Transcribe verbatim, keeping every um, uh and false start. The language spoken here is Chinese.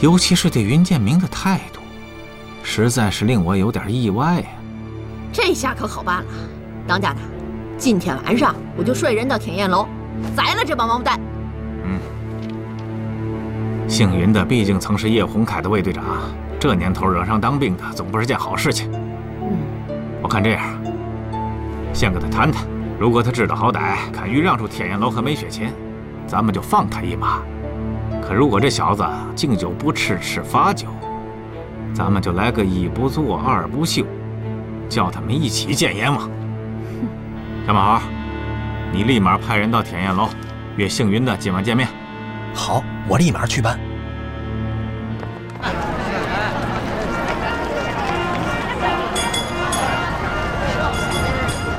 尤其是对云建明的态度，实在是令我有点意外呀。 这下可好办了，当家的，今天晚上我就率人到天焰楼，宰了这帮王八蛋。 嗯，姓云的毕竟曾是叶洪凯的卫队长，这年头惹上当兵的总不是件好事情。 嗯， 我看这样，先跟他谈谈，如果他知道好歹，肯于让出天焰楼和梅雪琴，咱们就放他一马。可如果这小子敬酒不吃吃罚酒，咱们就来个一不做二不休，叫他们一起见阎王。小马豪，你立马派人到天焰楼，约姓云的今晚见面。 好，我立马去办。